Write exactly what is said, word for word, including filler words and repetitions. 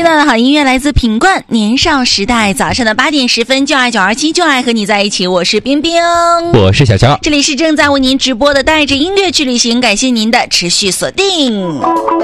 听到的好音乐来自品冠年少时代，早上的八点十分，就爱九二七，就爱和你在一起，我是冰冰， 我是小乔， 这里是正在为您直播的带着音乐去旅行，感谢您的持续锁定。